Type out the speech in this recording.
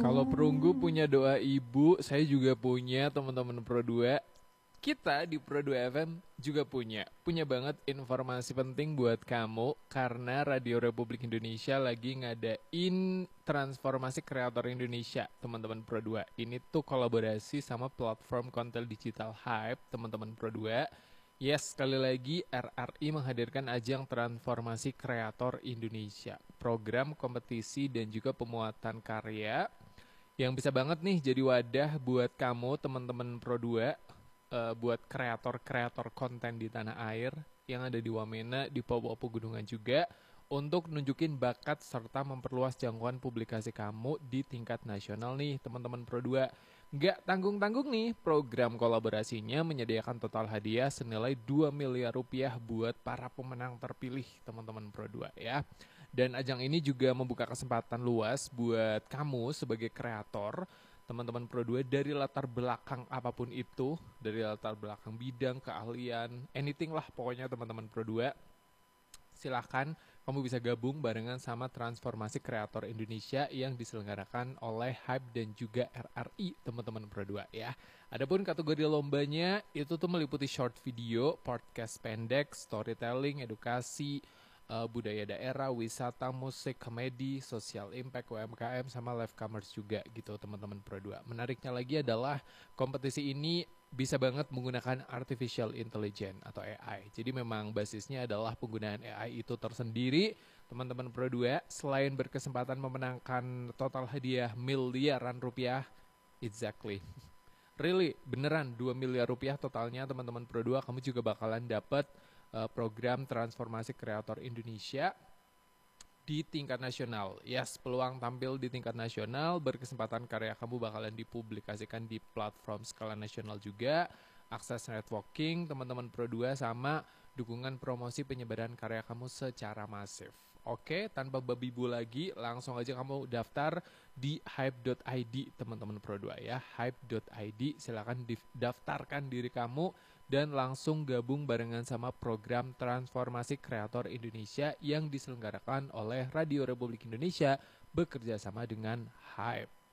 Kalau perunggu punya doa ibu, saya juga punya teman-teman Pro 2. Kita di Pro 2 FM juga punya banget informasi penting buat kamu karena Radio Republik Indonesia lagi ngadain transformasi kreator Indonesia, teman-teman Pro 2. Ini tuh kolaborasi sama platform konten digital Hype, teman-teman Pro 2. Yes, sekali lagi RRI menghadirkan ajang transformasi kreator Indonesia, program kompetisi dan juga pemuatan karya yang bisa banget nih jadi wadah buat kamu teman-teman Pro 2, buat kreator-kreator konten di tanah air yang ada di Wamena, di Popo Pegunungan juga untuk nunjukin bakat serta memperluas jangkauan publikasi kamu di tingkat nasional nih teman-teman Pro 2. Nggak tanggung-tanggung nih, program kolaborasinya menyediakan total hadiah senilai 2 miliar rupiah buat para pemenang terpilih teman-teman Pro 2 ya. Dan ajang ini juga membuka kesempatan luas buat kamu sebagai kreator, teman-teman Pro 2 dari latar belakang apapun itu, dari latar belakang bidang, keahlian, anything lah pokoknya teman-teman Pro 2. Silahkan kamu bisa gabung barengan sama Transformasi Kreator Indonesia yang diselenggarakan oleh Hype dan juga RRI teman-teman Pro 2 ya. Adapun kategori lombanya itu tuh meliputi short video, podcast pendek, storytelling, edukasi, budaya daerah, wisata, musik, komedi, social impact, UMKM, sama live commerce juga gitu teman-teman Pro 2. Menariknya lagi adalah kompetisi ini bisa banget menggunakan artificial intelligence atau AI. Jadi memang basisnya adalah penggunaan AI itu tersendiri. Teman-teman Pro 2 selain berkesempatan memenangkan total hadiah miliaran rupiah, exactly. Really, beneran 2 miliar rupiah totalnya teman-teman Pro 2, kamu juga bakalan dapat program transformasi kreator Indonesia di tingkat nasional. Yes, peluang tampil di tingkat nasional, berkesempatan karya kamu bakalan dipublikasikan di platform skala nasional juga, akses networking teman-teman Pro 2 sama dukungan promosi penyebaran karya kamu secara masif. Oke, tanpa babi bu lagi, langsung aja kamu daftar di hype.id teman-teman Pro 2 ya. Hype.id, silakan daftarkan diri kamu dan langsung gabung barengan sama program Transformasi Kreator Indonesia yang diselenggarakan oleh Radio Republik Indonesia bekerja sama dengan Hype.